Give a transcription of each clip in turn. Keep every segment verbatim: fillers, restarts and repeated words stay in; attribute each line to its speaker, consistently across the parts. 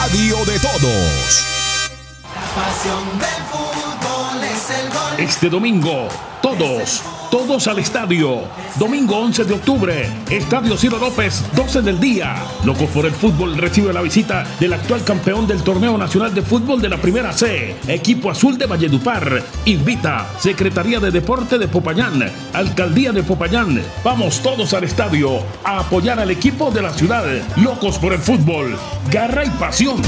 Speaker 1: radio de todos.
Speaker 2: La pasión del fútbol es el gol.
Speaker 3: Este domingo, todos, todos al estadio. Domingo once de octubre, Estadio Ciro López, doce del día. Locos por el Fútbol recibe la visita del actual campeón del Torneo Nacional de Fútbol de la Primera C, Equipo Azul de Valledupar. Invita Secretaría de Deporte de Popayán, Alcaldía de Popayán. Vamos todos al estadio a apoyar al equipo de la ciudad. Locos por el Fútbol, garra y pasión.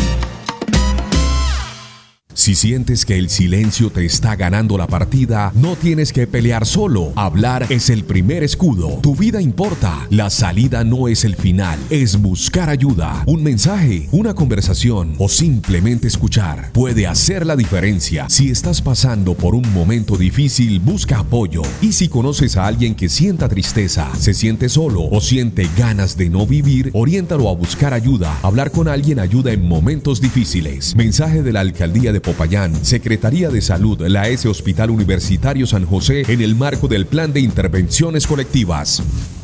Speaker 1: Si sientes que el silencio te está ganando la partida, no tienes que pelear solo. Hablar es el primer escudo. Tu vida importa. La salida no es el final, es buscar ayuda. Un mensaje, una conversación o simplemente escuchar puede hacer la diferencia. Si estás pasando por un momento difícil, busca apoyo. Y si conoces a alguien que sienta tristeza, se siente solo o siente ganas de no vivir, oriéntalo a buscar ayuda. Hablar con alguien ayuda en momentos difíciles. Mensaje de la Alcaldía de Popayán, Secretaría de Salud, la S Hospital Universitario San José, en el marco del Plan de Intervenciones Colectivas.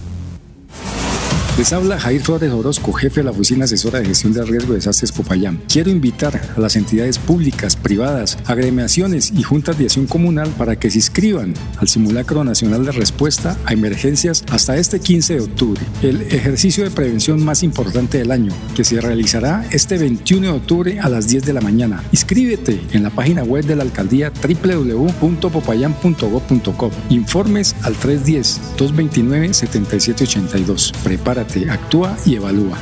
Speaker 4: Les habla Jair Flores Orozco, jefe de la Oficina Asesora de Gestión de Riesgo de Desastres Popayán. Quiero invitar a las entidades públicas, privadas, agremiaciones y juntas de acción comunal para que se inscriban al Simulacro Nacional de Respuesta a Emergencias hasta este quince de octubre, el ejercicio de prevención más importante del año, que se realizará este veintiuno de octubre a las diez de la mañana. Inscríbete en la página web de la alcaldía doble u doble u doble u punto popayán punto gob punto co. Informes al tres uno cero, dos dos nueve, siete siete ocho dos. Prepárate. Actúa y evalúa.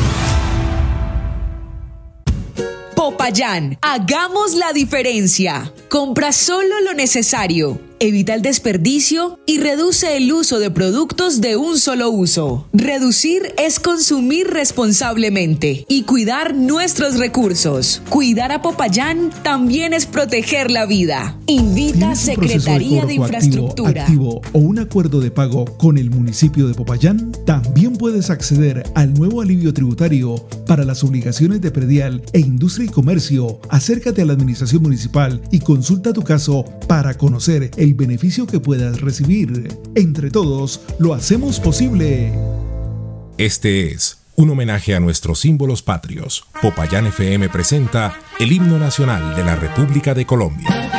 Speaker 5: Popayán, hagamos la diferencia. Compra solo lo necesario. Evita el desperdicio y reduce el uso de productos de un solo uso. Reducir es consumir responsablemente y cuidar nuestros recursos. Cuidar a Popayán también es proteger la vida. Invita Secretaría de Infraestructura.
Speaker 6: Activo, activo o un acuerdo de pago con el municipio de Popayán, también puedes acceder al nuevo alivio tributario para las obligaciones de predial e industria y comercio. Acércate a la administración municipal y consulta tu caso para conocer el beneficio que puedas recibir. Entre todos, lo hacemos posible.
Speaker 7: Este es un homenaje a nuestros símbolos patrios. Popayán F M presenta el himno nacional de la República de Colombia.